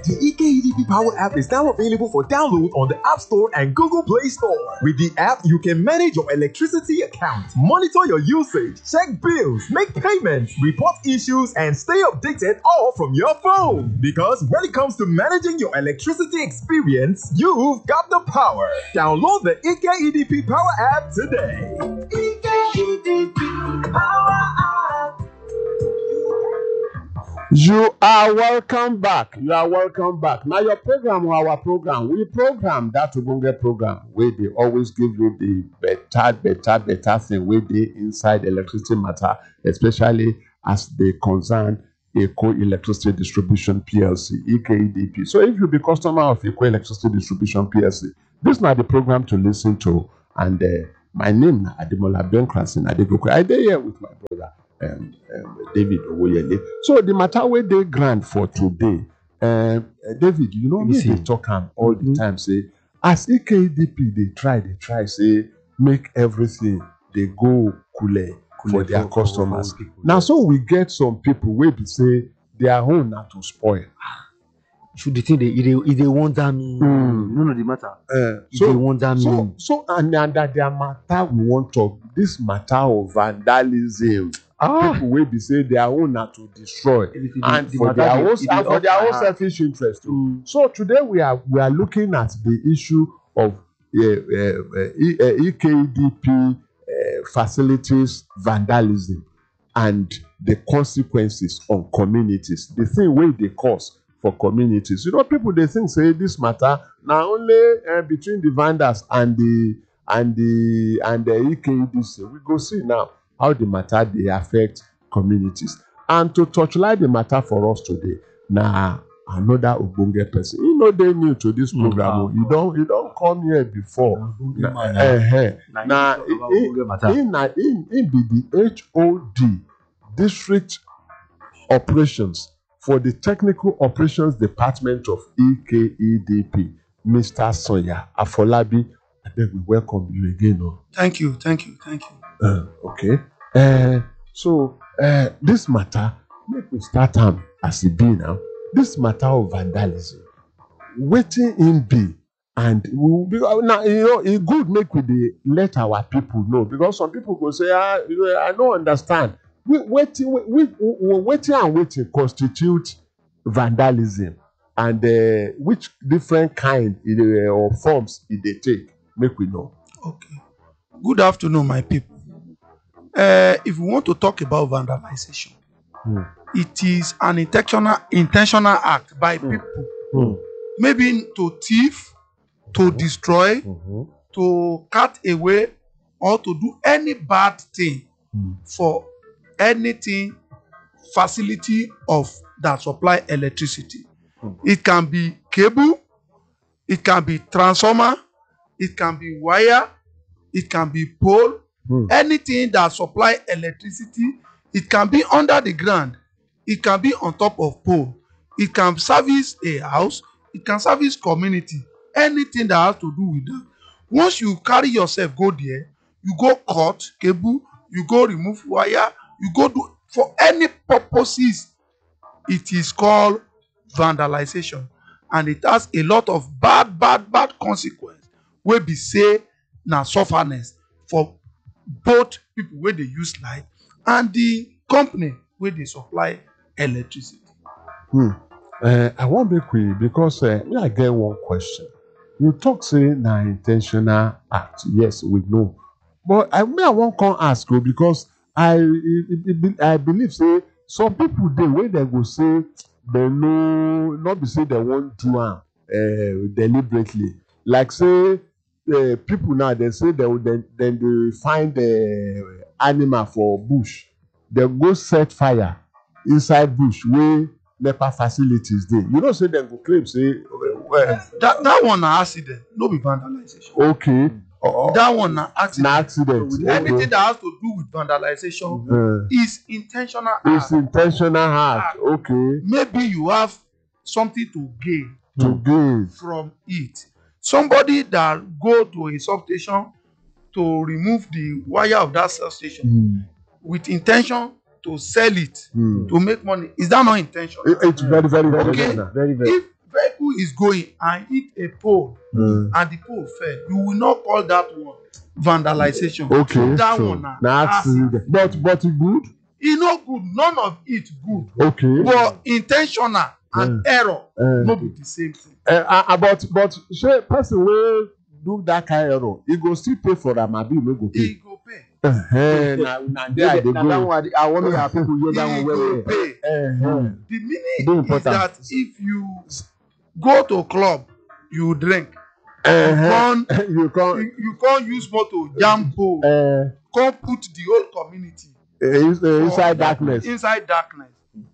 The EKEDP Power app is now available for download on the App Store and Google Play Store. With the app, you can manage your electricity account, monitor your usage, check bills, make payments, report issues, and stay updated all from your phone. Because when it comes to managing your electricity experience, you've got the power. Download the EKEDP Power app today. EKEDP Power app. You are welcome back. Now your program, our program, we program that Ubunge program where they always give you the better thing where they inside electricity matter, especially as they concern Eco Electricity Distribution PLC, EKEDP. So if you be customer of Eco Electricity Distribution PLC, this is not the program to listen to. And my name is Ademola Benkrasin Adegoke. I'm here with my brother. David Owoyele. So the matter where they grant for today, David, you know me they talk all the time. Say as EKEDP they try say make everything they go cool for their customers. Now so we get some people where they say their own not to spoil. Should the thing they want that me? No, the matter. So they want that me. So and under their matter we want to talk this matter of vandalism. People will be say their own are to destroy and for their own selfish interest. So today we are looking at the issue of EKEDP facilities vandalism and the consequences on communities. The thing where they cause for communities. You know, people they think say this matter now only between the vendors and the EKEDC. We go see now how the matter they affect communities. And to touchlight the matter for us today, now another Ubunge person. You know they new to this program. You don't come here before. Now in be the HOD District Operations for the Technical Operations Department of EKEDP, Mr. Soya Afolabi. I think we welcome you again. Thank you. Okay. So this matter, make we start as it be now. This matter of vandalism, waiting in be, and now you know it good make we let our people know because some people go say I don't understand. Waiting constitute vandalism and which different kind or forms they take. Make we know. Okay. Good afternoon, my people. If we want to talk about vandalization, it is an intentional act by people, maybe to thief, to destroy, to cut away, or to do any bad thing for anything facility of that supply electricity. It can be cable, it can be transformer, it can be wire, it can be pole. Anything that supply electricity, it can be under the ground, it can be on top of pole, it can service a house, it can service community, anything that has to do with that. Once you carry yourself go there, you go cut cable, you go remove wire, you go do for any purposes, it is called vandalization, and it has a lot of bad consequence wey be say na sufferness for both people where they use light and the company where they supply electricity. I won't be quick because I get one question. You talk say na intentional act. Yes, we know. But I won't come ask you because I believe say some people they when they go say they know not be say they won't do deliberately. Like say people now they say they find the animal for bush, they go set fire inside bush where NEPA facilities dey. You know say they go claim say that one na accident, no be vandalization. Okay. That one na accident. Anything that has to do with vandalization is intentional act. It's intentional act. Okay. Maybe you have something to gain from it. Somebody that go to a substation to remove the wire of that substation with intention to sell it to make money, is that not intentional? It's very okay. very. If vehicle is going and hit a pole and the pole fell, you will not call that one vandalization. Okay. That so one na accident. But it good. E no good, none of it good. Okay. But intentional and error no be the same thing. But say person wey do that kind of error, he go still pay for am abi no go pay. He go pay. Na there I dey go. That one I want make our people hear that He one go well. pay. The meaning is that if you go to club, you drink, You can't you can't use motor jam pole, can't put the whole community inside darkness. inside darkness.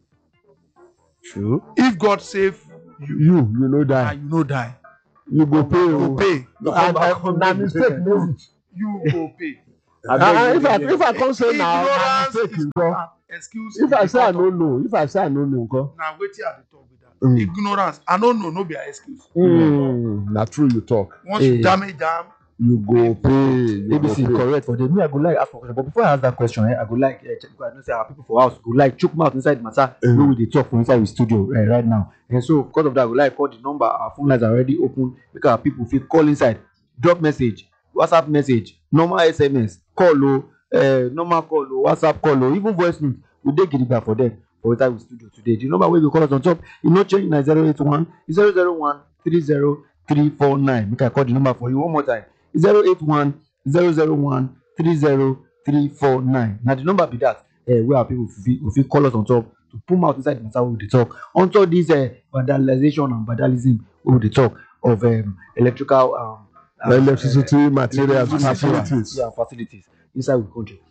True. If God save You no die. and you no die, You go pay. you pay. Na mistake no. You go pay. If I come say na Ignorance mistake is nko. not an excuse. If I say I no, no know, nko. na wetin I dey talk with that. Ignorance, I no know, no be an excuse. Na true you talk. Once you damage am, You go pay. You go ABC pay. correct for them. Me, I go like ask for question, but before I ask that question, I go like check because I know say our people for house go like chook mouth inside the matter. Wey we dey talk for inside the studio right now, and so because of that, I go like call the number. Our phone lines are already open. Make our people fit call inside, drop message, WhatsApp message, normal SMS, call normal call WhatsApp call even voice note. We dey gidigba for them for inside the studio today. The number wey you call us on top, e no change na 081 001 30349. Make I call the number for you one more time. 081 001 30349. Now the number be that where our people will feel call us on top to put out inside the matter we dey talk. On top this vandalization and vandalism we dey talk of electrical electricity materials facilities. Yeah, facilities inside the country.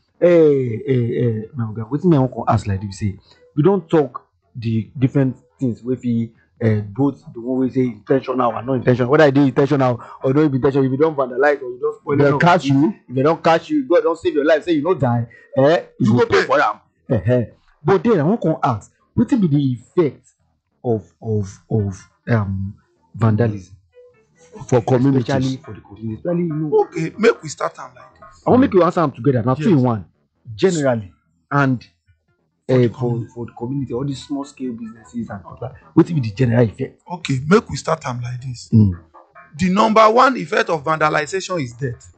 Now wetin me I wan ask like this say we don talk the different things wey fit both the one wey say intentional and not intentional, whether e dey intentional or no be intentional. If you don vandalize or you don spoil, They catch you. if they don catch you, God don save your life, say you no die, you go pay for am. But then I wan come ask, wetin be the effect of vandalism For communities. especially for the community, especially you know. okay, make we start am like this. I wan make you answer am together na Yes. 2 in 1 generally and for the community, all these small scale businesses and all that. Wetin be the general effect? Okay, make we start am like this. Mm. The number one effect of vandalization is death.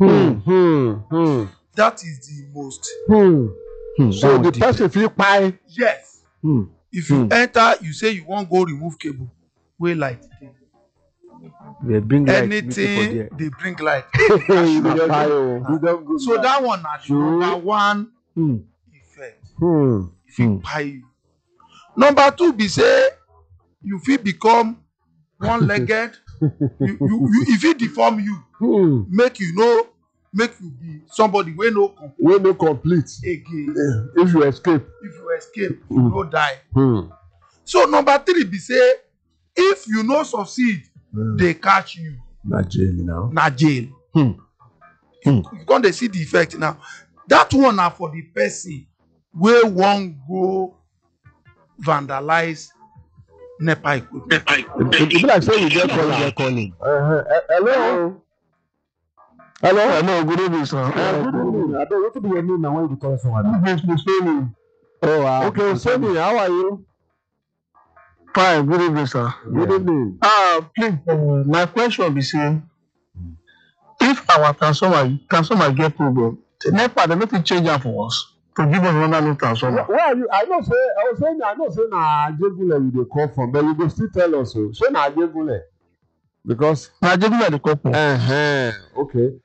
That is the most. So the person fit kpai. Yes. If you enter, you say you wan go remove cable, wey light dey. They bring light, meet people Anything there. dey bring light. Kpai o. So that one na the number one effect. If e kpai you. Number two be say you fit become one-legged. You fit deform you. Make you be somebody wey no complete Wey no complete. again. If you escape. If you escape, you no die. So number three be say if you no succeed, they catch you. Na jail now. Na jail. You come dey see the effect now. That one na for the person wey wan go vandalize NEPA equipment. E be like say you get calling. Hello. Hello, good evening, sir. Good evening. Abeg, wetin be your name na when you dey call us from abi? Okay, Sony, how are you? Fine, good evening, sir. Good evening. Please, my question be say, if our transformer get problem, the NEPA they no fit change am for us to give us another new transformer. Where are you? I know say na Ajegunle you dey call from, but you go still tell us o. Say na Ajegunle. Because Na Ajegunle dey call from. Okay.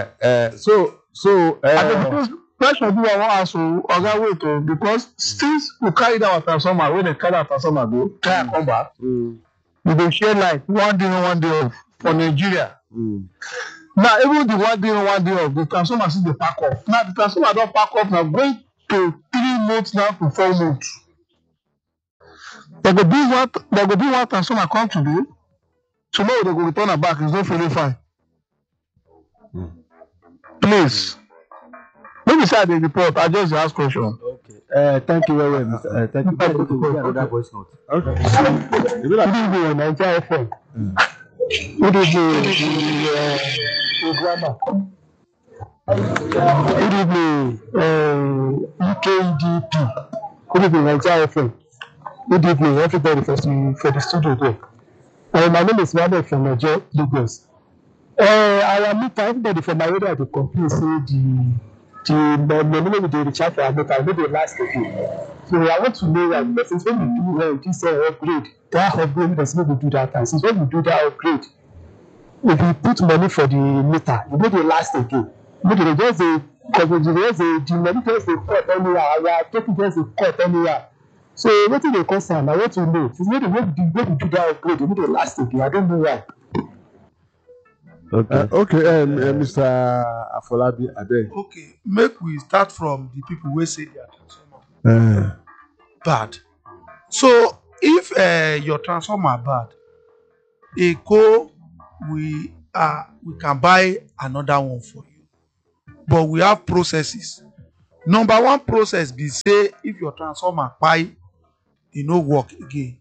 So Because question be I wan ask o, oga wait o, because since we carry down our transformer, when they carry our transformer go, try and come back, we dey share light one day on one day off for Nigeria. Now even the one day on one day off, the transformer still dey pack off. Now the transformer don pack off now going to 3 months now to 4 months. They go do one transformer come today, tomorrow they go return am back, it's not fully fine. Please. Maybe say I dey report, I just dey ask question. Okay. Thank you very well, Mr. Thank you. Let's go to another voice note. Good evening, Nigeria FM. Good evening, programmer. Good evening, EKDP. Good evening, Nigeria FM. Good evening, everybody for the studio there. My name is Mohammed from Nigeria, Lagos. Our meter, everybody from my area dey complain say the money we dey recharge for our meter no dey last again. So I want to know why, because since when we do this upgrade, that upgrade that's when we do that time. Since when we do that upgrade, if we put money for the meter, it no dey last again. No dey just dey the money just dey cut anyhow, our token just dey cut anyhow. So wetin dey cause am? I want to know. Since when we do that upgrade, it no dey last again. I don't know why. Okay, Mr. Afolabi, abeg. Okay, make we start from the people wey say their transformer bad. So if your transformer bad, we can buy another one for you, but we have processes. Number one process be say if your transformer kpai, e no work again,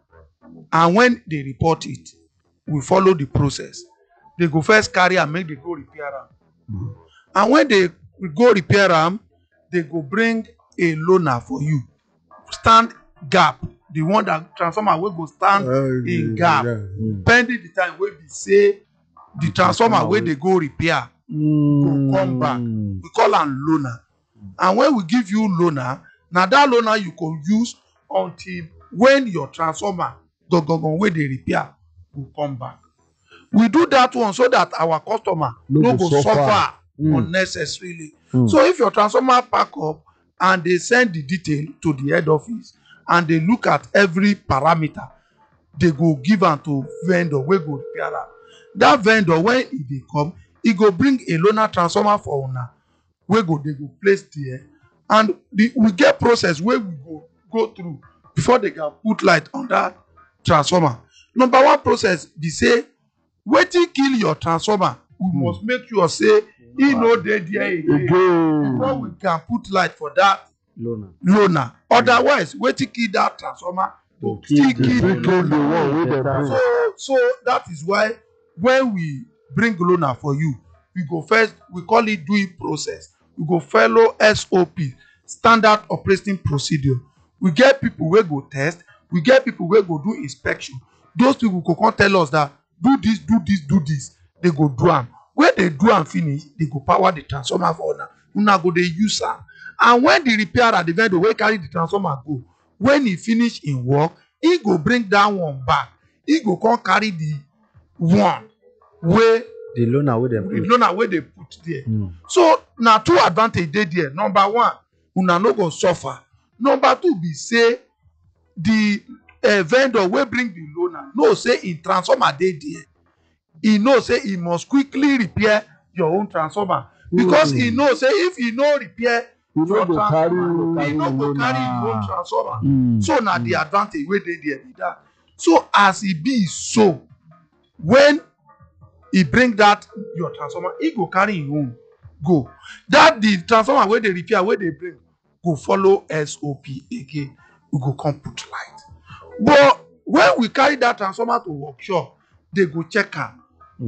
and when they report it, we follow the process. They go first carry am make they go repair am, and when they go repair am, they go bring a loaner for you, stand gap, the one that transformer wey go stand in gap pending the time wey be say the transformer wey dey go repair go come back. We call am loaner, and when we give you loaner, na that loaner you go use until when your transformer wey dey repair go come back. We do that one so that our customer no go suffer unnecessarily. So if your transformer pack up and they send the detail to the head office and they look at every parameter, they go give am to vendor wey go repair am. That vendor, when e dey come, e go bring a loaner transformer for una wey they go place there, and we get process wey we go through before they can put light on that transformer. Number one process be say wetin kill your transformer, we must make sure say e no dey there again before we can put light for that loaner. Otherwise, wetin kill that transformer go still kill the one. So that is why when we bring loaner for you, we call it doing process. We go follow SOP, standard operating procedure. We get people wey go test, we get people wey go do inspection. Those people go come tell us that do this, do this, do this. They go do am. When they do am finish, they go power the transformer for una. Una go dey use am. And when the repairer, the vendor wey carry the transformer go, when he finish in work, he go bring that one back. He go come carry the one wey the loaner wey they put there. So na two advantage dey there. Number one, una no go suffer. Number two be say the vendor wey bring the loaner know say in transformer dey there. He know say he must quickly repair your own transformer, because he know say if he no repair your transformer, he no go carry your own transformer. So na the advantage wey dey there be that. So as e be so, when he bring that your transformer, he go carry him own go. That the transformer wey dey repair, wey dey bring, go follow SOP again. We go come put light. But when we carry that transformer to workshop, they go check am.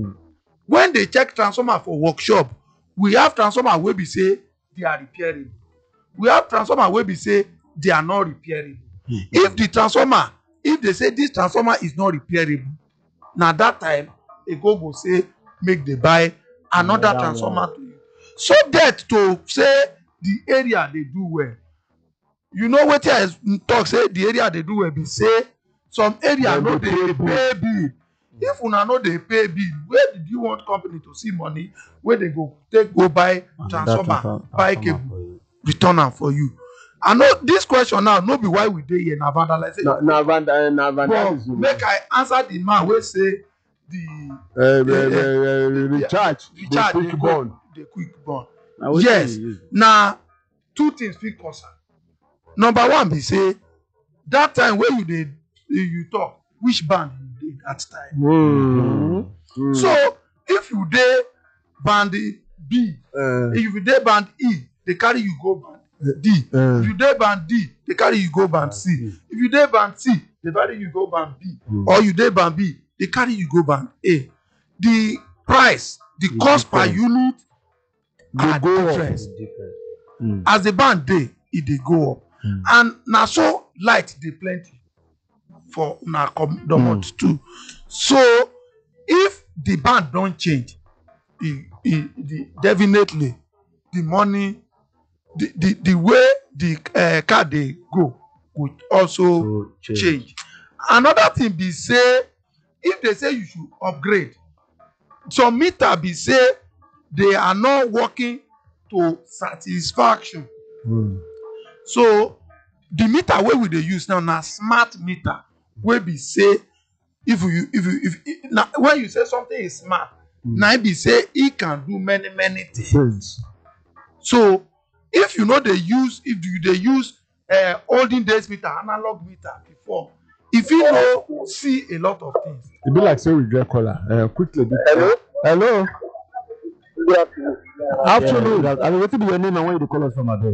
When they check transformer for workshop, we have transformer wey be say they are repairable. We have transformer wey be say they are not repairable. If they say this transformer is not repairable, na that time a go say make they buy another transformer to you. Subject to say the area they do well. You know wetin I talk say the area they do well be say some area no dey pay bill. If una no dey pay bill, where did you want company to see money wey they go take go buy transformer, buy cable, return am for you? I know this question now no be why we dey here, na vandalization. Na vandalism. Make I answer the man wey say the recharge the quick burn. Yes, na two things fit cause am. Number one be say that time wey you talk, which band you dey that time. So if you dey band B, if you dey band E, they carry you go band D. If you dey band D, they carry you go band C. If you dey band C, they carry you go band B. Or you dey band B, they carry you go band A. The price, the cost per unit are different. As the band dey, e dey go up. And na so light dey plenty for una domot too. So if the band don't change, definitely the money, the way the car dey go would also So change. Another thing be say, if they say you should upgrade, some meter be say they are not working to satisfaction. So the meter wey we dey use now na smart meter wey be say if when you say something is smart, na be say e can do many things. So if you know dey use, if you dey use olden days meter, analog meter before, if you no see a lot of things. E be like say we get caller. Quickly. Hello. Hello. Good afternoon. Afternoon. Yeah, I mean, what be your name and where you dey call us from, abeg?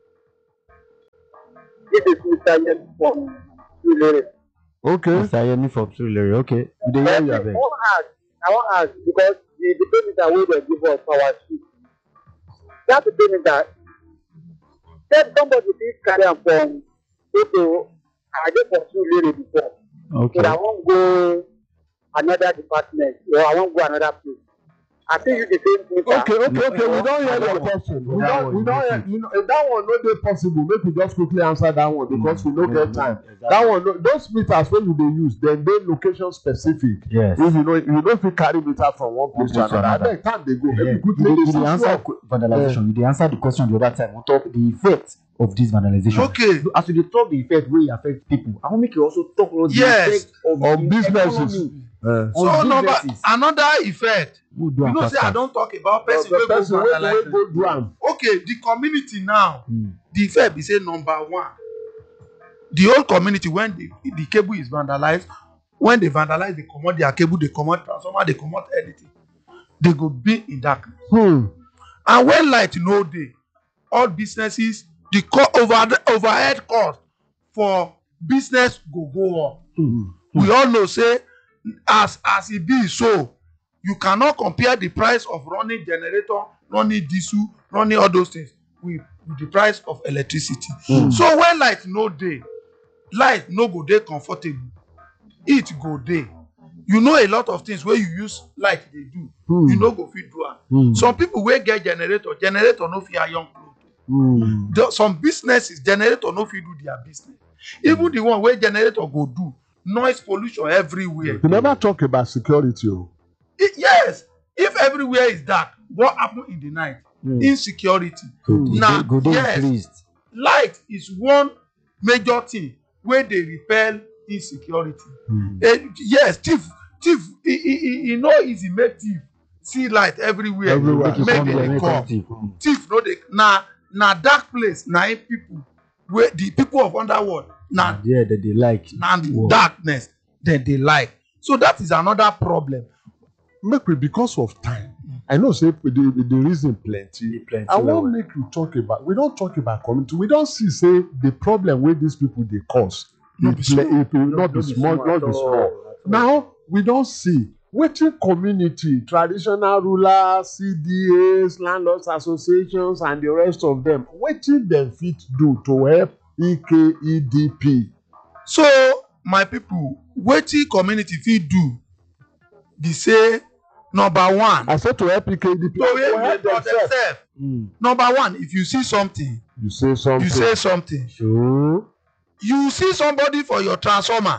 This is Mr. Yen from Ilere. Okay. Mr. Yemi from Surulere. Okay, we dey hear you, I abeg. want to ask because the payment that we dey give us for our sheet, that's the payment that said somebody fit carry am from Toto. I dey for Ilere before. Okay. So I wan go another department or I wan go another place. I think you the same thing. Okay. We don't hear your question. We don't hear. You know, that one no dey possible. Make we just quickly answer that one because we no get time. Exactly. That one, those meters wey you dey use, dem dey location specific. Yes. If you no fit carry meter from one place to another. Abeg, time dey go. Make we quickly You dey dey answer vandalization. You dey answer the question the other time on top the effect of this vandalization. Okay. As you dey talk the effect wey e affect people, I wan make you also talk about the Yes. effect of On the businesses. economy. So On number another effect. Who do You know say I don talk about person wey go vandalize. go do am. Okay, the community now, the effect be say number one, the whole community when the cable is vandalized, when they vandalize, they comot their cable, they comot transformer, they comot anything, they go be in darkness. And when light no dey, all businesses, the overhead cost for business go up. We all know say as e be so, you cannot compare the price of running generator, running diesel, running all those things with the price of electricity. So when light no dey, light no go dey comfortable, heat go dey. You know a lot of things wey you use light dey do, you no go fit do am. Some people wey get generator no fit iron cloth. Some businesses, generator no fit do their business. Even the one wey generator go do, noise pollution everywhere. You never talk about security. Yes, if everywhere is dark, what happen in the night? Insecurity. Now, yes, increased. light is one major thing wey dey repel insecurity. Yes, thief e no easy make thief see light everywhere. Everywhere. Make dem come. Thief no dey na dark place na im people wey the people of underworld na Yeah, they like. na darkness dem dey like. So that is another problem. Make we, because of time, I know say the reason plenty. I wan make you talk about, we don talk about community, we don see say the problem wey these people dey cause not be small. Now we don see wetin community, traditional rulers, CDAs, landlords associations and the rest of them, wetin dem fit do to help EKEDP. So my people, wetin community fit do be say, number one, I say to help EKEDP. to help themselves. Number one, if you see something, You say something. you say something. Sure. You see somebody for your transformer,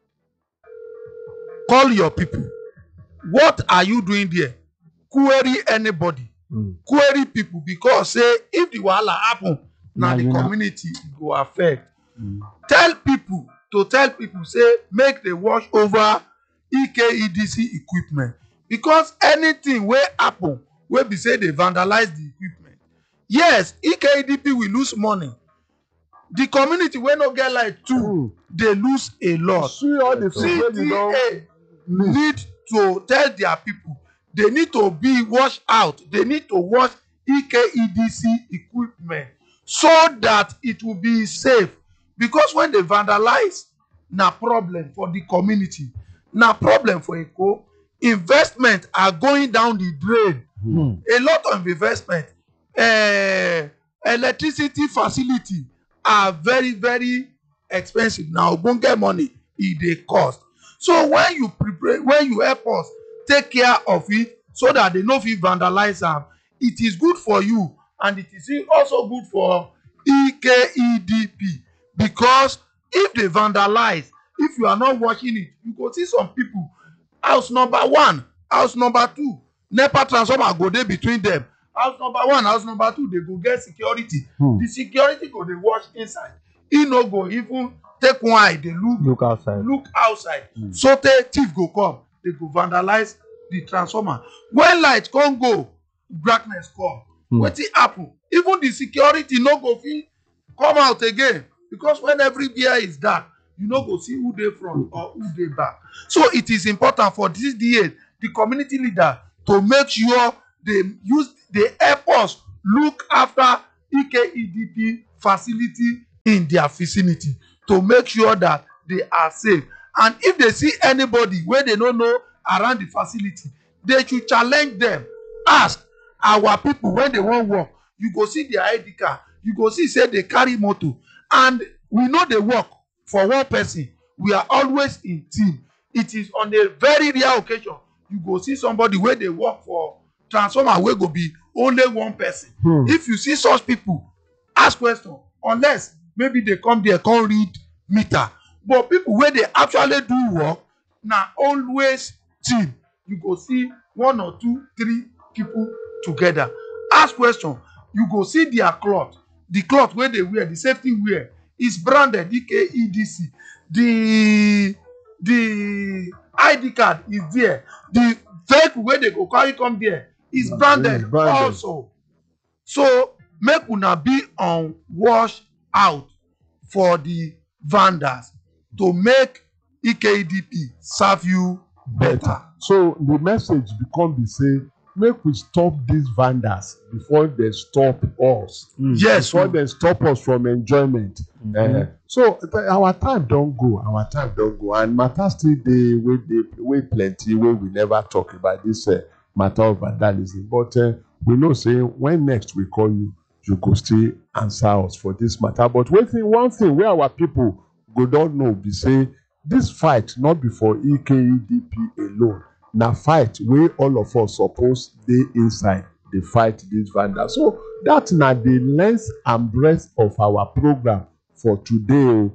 call your people. What are you doing there? Query anybody. Query people, because say if the wahala happen, na the community e go affect. Tell people say make they watch over EKEDC equipment, because anything wey happen wey be say they vandalize the equipment, yes, EKEDP will lose money. The community wey no get light too, they lose a lot. See all the things wey you don CDA need to tell their people they need to be washed out. They need to wash EKEDC equipment so that it will be safe. Because when they vandalize, na problem for the community, na problem for Eko. Investment are going down the drain. A lot of investment, electricity facility are very expensive. Now ogbonge money e dey cost. So when you prepare, when you help us take care of it so that they no fit vandalize am, it is good for you and it is also good for EKEDP, because if they vandalize, if you are not watching it, you go see some people, house number 1, house number 2, NEPA transformer go dey between them. House number 1, house number 2, they go get security. The security go dey watch inside. E no go even take one eye dey look outside. So thief go come, they go vandalize the transformer. When light come go, darkness come. Wetin happen? Even the security no go fit come out again, because when everywhere is dark, you no go see who dey front or who dey back. So it is important for this DA, the community leader, to make sure they help us look after EKEDP facility in their vicinity, to make sure that they are safe. And if they see anybody wey they no know around the facility, they should challenge them. Ask our people when they wan work, you go see their ID card, you go see say they carry motor, and we know they work for one person. We are always in team. It is on a very rare occasion you go see somebody wey dey work for transformer wey go be only one person. If you see such people, ask question, unless maybe they come there come read meter. But people wey dey actually do work, na always team. You go see 1 or 2, 3 people together. Ask question, you go see their cloth. The cloth wey they wear, the safety wear, is branded EKEDC. The ID card is there. The vehicle wey they go carry come there is branded also. So make una be on watch out for the vendors to make EKEDP serve you better. So the message become be say, make we stop these vendors before they stop us. Yes, before they stop us from enjoyment. So our time don't go, and matter still dey wey plenty wey we never talk about this matter of vandalism. But we know say when next we call you, you go still answer us for this matter. But one thing where our people go don't know be say, this fight not be for EKEDP alone. Na fight wey all of us suppose dey inside dey fight this vandal. So that na the length and breadth of our program for today.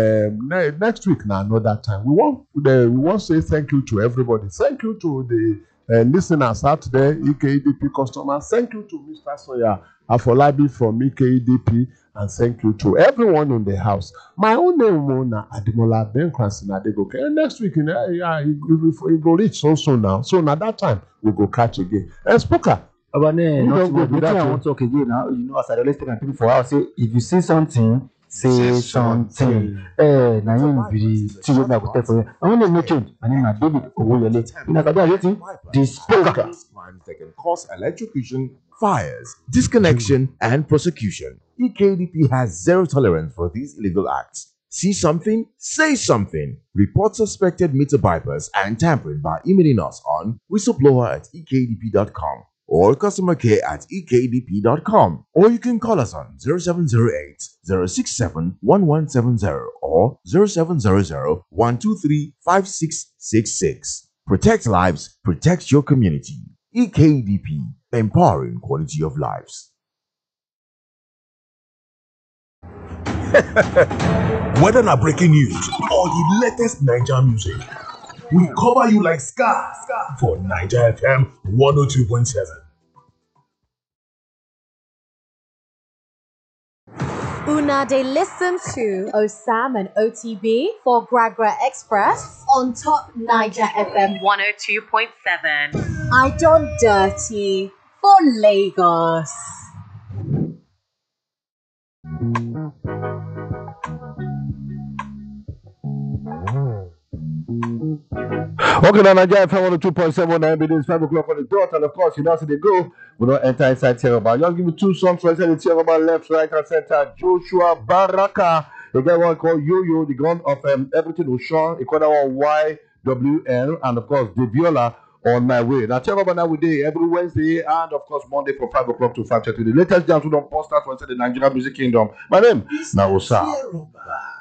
Next week na another time. We want say thank you to everybody. Thank you to the listeners out there, EKEDP customers. Thank you to Mr. Sawyer Afolabi from EKEDP, and thank you to everyone in the house. My own name na Ademola Benkranson Adegoke. And next week, you go reach so soon now. So now that time we go catch again. And Spoker, I want to talk again now. You know, as I always tell people for house, say if you see something, say something. Now you be two na go for you. I want to make change. My name is David Owoyele. In Akada rating, the Spoker. Crimes that can cause electrocution, fires, disconnection, and prosecution. EKEDP has zero tolerance for these illegal acts. See something? Say something. Report suspected meter bypass and tampering by emailing us on whistleblower@ekedp.com or customer care at ekedp.com. Or you can call us on 0708 067 1170 or 0700 123 5666. Protect lives, protect your community. EKEDP, empowering quality of lives. Whether na breaking news or the latest Naija music, we cover you like Scar for Naija FM 102.7. Una de listen to Osam and OTB for Gragra Express on Top Naija FM 102.7. I Done Dirty for Lagos. Okay, now Naija FM 102.7 it is 5 o'clock on the dot, and of course, you know, so they go. We don't enter inside Terroba. Just give me 2 songs for inside the Terroba, left, right, and center. Joshua Baraka, the guy one called Yo-Yo, the gun of everything Oshan, a quarter one YWL, and of course, the Viola on my way. Now, Terroba now we day every Wednesday, and of course, Monday from 5 o'clock to 5:30. The latest jams we don't post out for inside the Nigerian music kingdom. My name is Naosa.